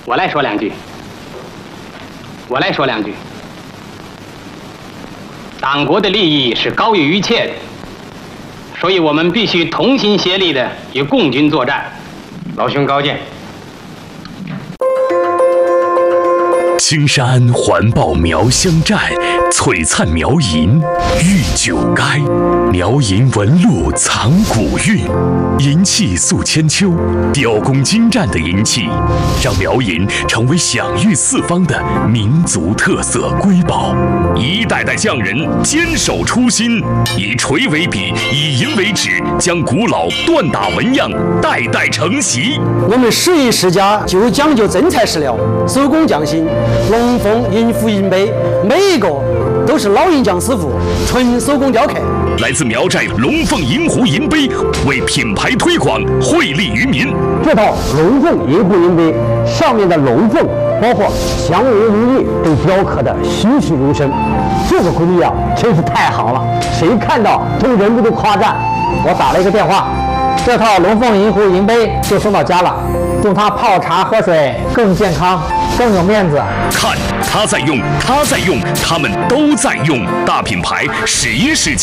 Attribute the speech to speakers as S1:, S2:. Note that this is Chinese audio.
S1: 我来说两句。党国的利益是高于一切的，所以我们必须同心协力的与共军作战。
S2: 老兄高见。
S3: 青山环抱苗乡寨，璀璨苗银玉九垓。苗银纹路藏古韵，银器塑千秋，雕工精湛的银器，让苗银成为享誉四方的民族特色瑰宝。一代代匠人坚守初心，以锤为笔，以银为纸，将古老锻打纹样代代承袭。
S4: 我们11亿世家就讲究真材实料，手工匠心。龙凤银壶银杯，每一个都是老银匠师傅纯手工雕刻。
S3: 来自苗寨龙凤银壶银杯，为品牌推广惠利于民。
S4: 这套龙凤银壶银杯上面的龙凤，包括香雾如意，都雕刻的栩栩如生。这个工艺啊，真是太好了，谁看到都忍不住夸赞。我打了一个电话，这套龙凤银壶银杯就送到家了，用它泡茶喝水更健康。更有面子。
S3: 看他在用，他们都在用，大品牌，11世家。